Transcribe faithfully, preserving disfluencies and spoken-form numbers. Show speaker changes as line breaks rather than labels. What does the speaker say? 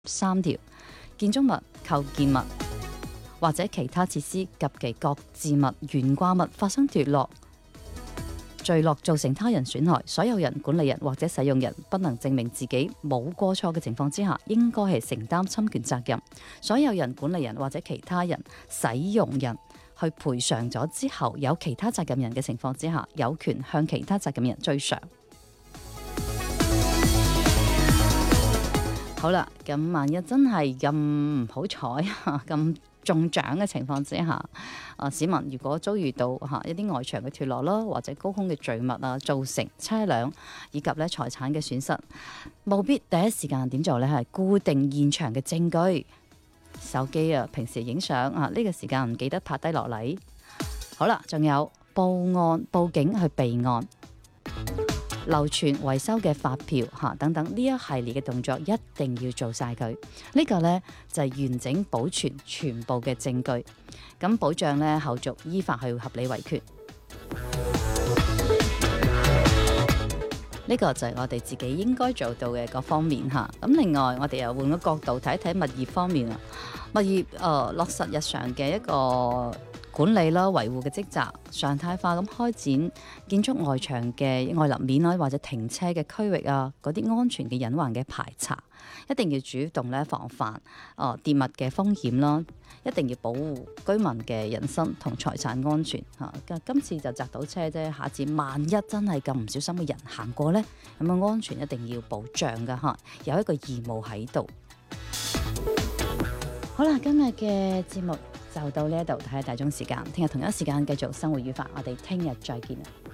三條，建築物、構建物或者其他設施及其各置物、懸掛物發生脫落、墜落造成他人損害，所有人、管理人或者使用人不能證明自己冇過錯嘅情況之下，應該係承擔侵權責任。所有人、管理人或者其他人、使用人去賠償咗之後，有其他責任人嘅情況之下，有權向其他責任人追償。好啦，咁萬一真係咁唔好彩咁中獎嘅情況之下，啊市民如果遭遇到嚇一啲外牆嘅脫落啦，或者高空嘅墜物啊，造成車輛以及咧財產嘅損失，務必第一時間點做咧係固定現場嘅證據，手機啊平時影相啊呢個時間唔記得拍低落嚟。好啦，仲有報案報警去備案。流傳維修嘅發票嚇等等呢一系列嘅動作一定要做晒佢，呢個呢，就係完整保存全部嘅證據，咁保障呢後續依法去合理維權。呢個就係我哋自己應該做到嘅各方面嚇。咁另外我哋又換個角度睇一睇物業方面啊，物業誒、呃、落實日常嘅一個管理啦、維護嘅職責，常態化咁開展建築外牆嘅外立面啦，或者停車嘅區域啊，嗰啲安全嘅隱患嘅排查，一定要主動咧防範哦跌物嘅風險啦，一定要保護居民嘅人身同財產安全嚇。今次就砸到車啫，下次萬一真係咁唔小心嘅人行過呢，咁樣安全一定要保障噶嚇，有一個義務喺度。好啦，今日嘅節目就到呢一度，睇下大鐘時間，聽日同一時間繼續生活與法，我哋聽日再見啦。